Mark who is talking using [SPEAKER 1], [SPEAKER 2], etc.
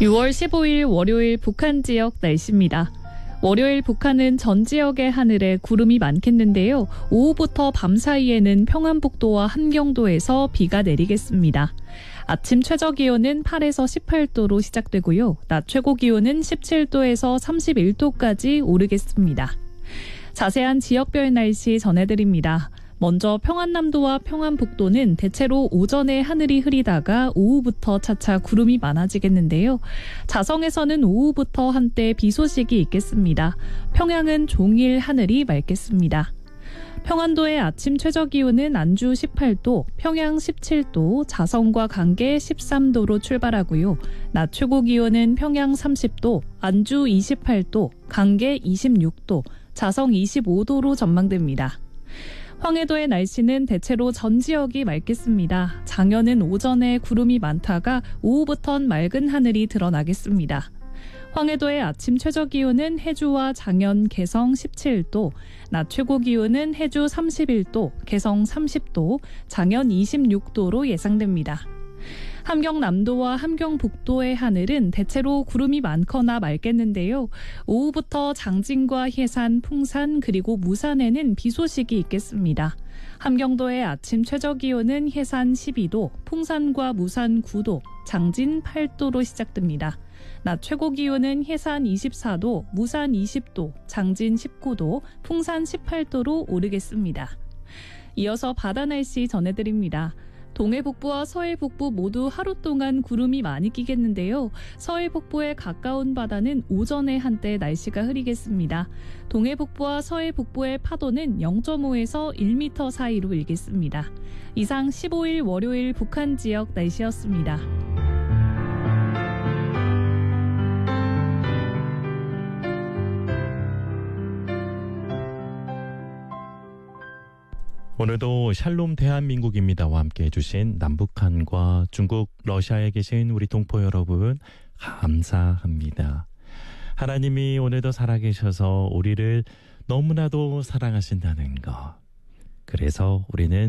[SPEAKER 1] 6월 15일 월요일 북한 지역 날씨입니다. 월요일 북한은 전 지역의 하늘에 구름이 많겠는데요. 오후부터 밤 사이에는 평안북도와 함경도에서 비가 내리겠습니다. 아침 최저기온은 8에서 18도로 시작되고요. 낮 최고기온은 17도에서 31도까지 오르겠습니다. 자세한 지역별 날씨 전해드립니다. 먼저 평안남도와 평안북도는 대체로 오전에 하늘이 흐리다가 오후부터 차차 구름이 많아지겠는데요. 자성에서는 오후부터 한때 비 소식이 있겠습니다. 평양은 종일 하늘이 맑겠습니다. 평안도의 아침 최저기온은 안주 18도, 평양 17도, 자성과 강계 13도로 출발하고요. 낮 최고기온은 평양 30도, 안주 28도, 강계 26도, 자성 25도로 전망됩니다. 황해도의 날씨는 대체로 전 지역이 맑겠습니다. 장현은 오전에 구름이 많다가 오후부턴 맑은 하늘이 드러나겠습니다. 황해도의 아침 최저기온은 해주와 장현, 개성 17도, 낮 최고기온은 해주 31도, 개성 30도, 장현 26도로 예상됩니다. 함경남도와 함경북도의 하늘은 대체로 구름이 많거나 맑겠는데요. 오후부터 장진과 해산, 풍산 그리고 무산에는 비 소식이 있겠습니다. 함경도의 아침 최저기온은 해산 12도, 풍산과 무산 9도, 장진 8도로 시작됩니다. 낮 최고기온은 해산 24도, 무산 20도, 장진 19도, 풍산 18도로 오르겠습니다. 이어서 바다 날씨 전해드립니다. 동해 북부와 서해 북부 모두 하루 동안 구름이 많이 끼겠는데요. 서해 북부에 가까운 바다는 오전에 한때 날씨가 흐리겠습니다. 동해 북부와 서해 북부의 파도는 0.5에서 1m 사이로 일겠습니다. 이상 15일 월요일 북한 지역 날씨였습니다.
[SPEAKER 2] 오늘도 샬롬 대한민국입니다와 함께 해주신 남북한과 중국, 러시아에 계신 우리 동포 여러분 감사합니다. 하나님이 오늘도 살아계셔서 우리를 너무나도 사랑하신다는 것. 그래서 우리는